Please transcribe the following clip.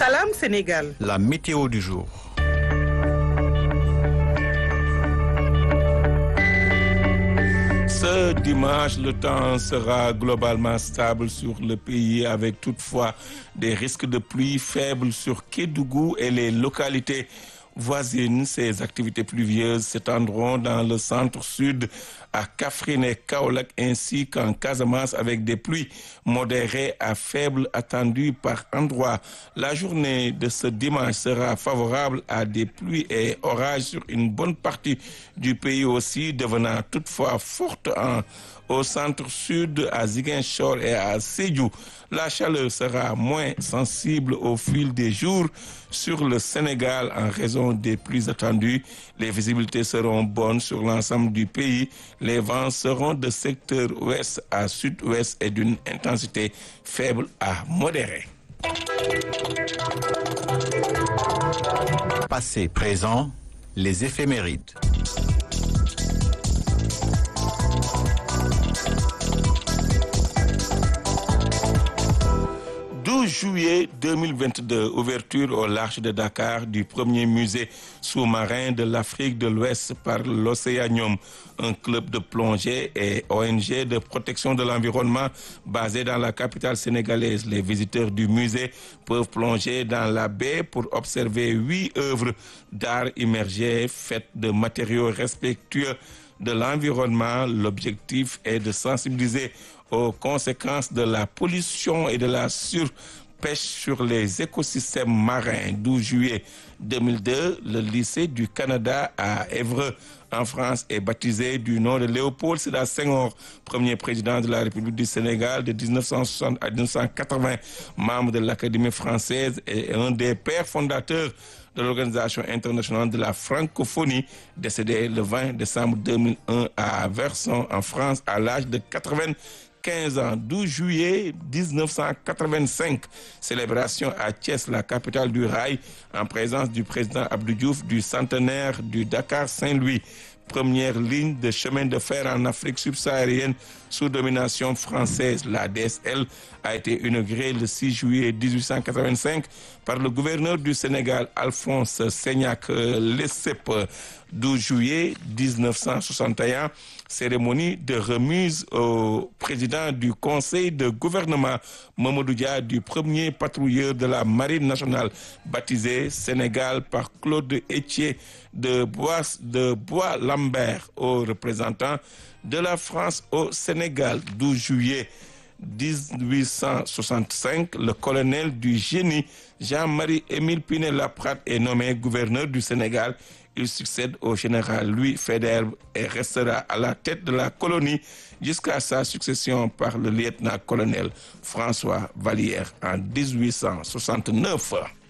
Salam Sénégal. La météo du jour. Ce dimanche, le temps sera globalement stable sur le pays avec toutefois des risques de pluie faibles sur Kédougou et les localités voisines. Ces activités pluvieuses s'étendront dans le centre-sud à Kaffrine et Kaolack ainsi qu'en Casamance avec des pluies modérées à faibles attendues par endroits. La journée de ce dimanche sera favorable à des pluies et orages sur une bonne partie du pays aussi, devenant toutefois forte au centre-sud, à Ziguinchor et à Sédhiou. La chaleur sera moins sensible au fil des jours sur le Sénégal en raison des pluies attendues. Les visibilités seront bonnes sur l'ensemble du pays. Les vents seront de secteur ouest à sud-ouest et d'une intensité faible à modérée. Passé, présent, les éphémérides. 12 juillet 2022, ouverture au large de Dakar du premier musée sous-marin de l'Afrique de l'Ouest par l'Océanium, un club de plongée et ONG de protection de l'environnement basé dans la capitale sénégalaise. Les visiteurs du musée peuvent plonger dans la baie pour observer 8 œuvres d'art immergées faites de matériaux respectueux de l'environnement. L'objectif est de sensibiliser aux conséquences de la pollution et de la surpêche sur les écosystèmes marins. 12 juillet 2002, le lycée du Canada à Évreux, en France, est baptisé du nom de Léopold Sédar Senghor, premier président de la République du Sénégal de 1960 à 1980, membre de l'Académie française et un des pères fondateurs de l'Organisation internationale de la francophonie, décédé le 20 décembre 2001 à Verson, en France, à l'âge de 95 ans. 12 juillet 1985, célébration à Thiès, la capitale du rail, en présence du président Abdou Diouf du centenaire du Dakar-Saint-Louis. Première ligne de chemin de fer en Afrique subsaharienne sous domination française. La DSL a été inaugurée le 6 juillet 1885 par le gouverneur du Sénégal, Alphonse Seignac Lessep. 12 juillet 1961, cérémonie de remise au président du conseil de gouvernement, Mamadou Dia, du premier patrouilleur de la marine nationale, baptisé Sénégal par Claude Étier de Bois-Lambert, au représentant de la France au Sénégal. 12 juillet 1865, le colonel du génie Jean-Marie-Émile Pinet-Laprade est nommé gouverneur du Sénégal. Il succède au général Louis Faidherbe et restera à la tête de la colonie jusqu'à sa succession par le lieutenant-colonel François Vallière en 1869.